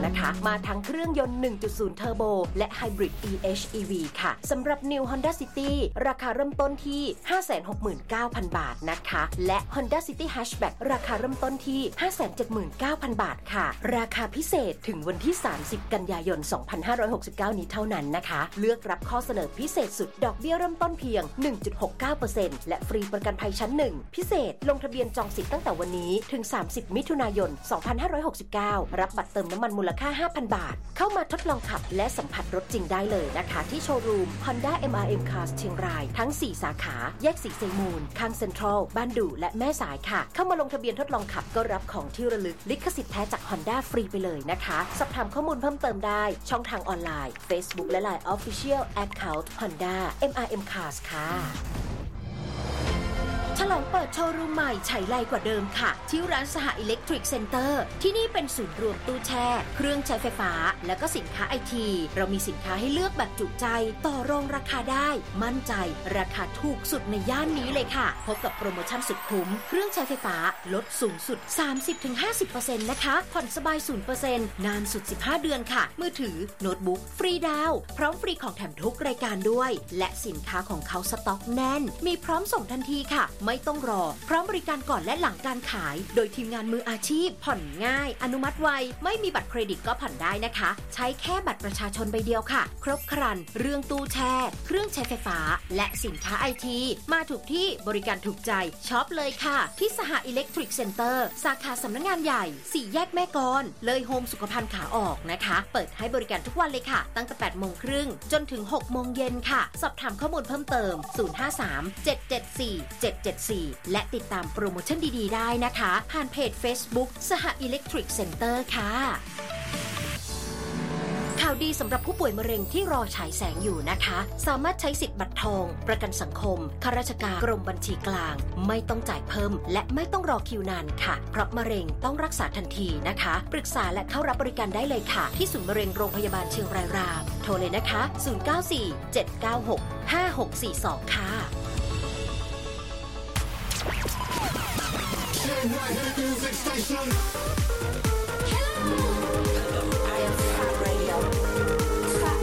นะคะมาทั้งเครื่องยนต์ 1.0 เทอร์โบและ Hybrid EHEV ค่ะสำหรับ New Honda City ราคาเริ่มต้นที่ 569,000 บาทนะคะและ Honda City Hatchback ราคาเริ่มต้นที่ 579,000 บาทค่ะราคาพิเศษถึงวันที่ 30 กันยายน 2569 นี้เท่านั้นนะคะเลือกรับข้อเสนอพิเศษสุดดอกเบี้ยเริ่มต้นเพียง 1.69% และฟรีประกันภัยชั้น 1 พิเศษลงทะเบียนจองสิทธิ์ตั้งแต่วันนี้ถึง 30 มิถุนายน 2569 รับบัตรเติมน้ำมันมูลค่า 5,000 บาทเข้ามาทดลองขับและสัมผัสรถจริงได้เลยนะคะที่โชว์รูม Honda MRM Cars เชียงรายทั้ง 4 สาขาแยกสีเซมูลข้างเซ็นทรัลบ้านดูและแม่สายค่ะเข้ามาลงทะเบียนทดลองขับก็รับของที่ระลึกลิขสิทธิ์แท้จาก Honda ฟรีไปเลยนะคะสอบถามข้อมูลเพิ่มเติมได้ช่องทางออนไลน์ Facebook และ Line Official Account Honda MRM Cars ค่ะฉลองเปิดโชว์รูมใหม่ไฉไลกว่าเดิมค่ะที่ร้านสหอิเล็กทริกเซ็นเตอร์ที่นี่เป็นศูนย์รวมตู้แช่เครื่องใช้ไฟฟ้าและก็สินค้าไอทีเรามีสินค้าให้เลือกแบบจุใจต่อรองราคาได้มั่นใจราคาถูกสุดในย่านนี้เลยค่ะพบกับโปรโมชั่นสุดคุ้มเครื่องใช้ไฟฟ้าลดสูงสุด 30-50% นะคะผ่อนสบาย 0% นานสุด15เดือนค่ะมือถือโน้ตบุ๊กฟรีดาวน์พร้อมฟรีของแถมทุกรายการด้วยและสินค้าของเขาสต็อกแน่นมีพร้อมส่งทันทีค่ะไม่ต้องรอพร้อมบริการก่อนและหลังการขายโดยทีมงานมืออาชีพผ่อนง่ายอนุมัติไวไม่มีบัตรเครดิตก็ผ่อนได้นะคะใช้แค่บัตรประชาชนใบเดียวค่ะครบครันเรื่องตู้แช่เครื่องใช้ไฟฟ้าและสินค้าไอทีมาถูกที่บริการถูกใจช็อปเลยค่ะที่สหอิเล็กทริกเซ็นเตอร์สาขาสำนักงานใหญ่4แยกแม่กลเลยโฮมสุขภัณฑ์ขาออกนะคะเปิดให้บริการทุกวันเลยค่ะตั้งแต่ 8:30 นจนถึง 6:00 นค่ะสอบถามข้อมูลเพิ่มเติม053-774-774และติดตามโปรโมชั่นดีๆได้นะคะผ่านเพจ Facebook สหอิเล็กทริกเซ็นเตอร์ค่ะข่าวดีสำหรับผู้ป่วยมะเร็งที่รอฉายแสงอยู่นะคะสามารถใช้สิทธิ์บัตรทองประกันสังคมข้าราชการกรมบัญชีกลางไม่ต้องจ่ายเพิ่มและไม่ต้องรอคิวนานค่ะเพราะมะเร็งต้องรักษาทันทีนะคะปรึกษาและเข้ารับบริการได้เลยค่ะที่ศูนย์มะเร็งโรงพยาบาลเชียงรายรามโทรเลยนะคะ094-796-5642ค่ะMusic station. Hello. I am Fab Radio.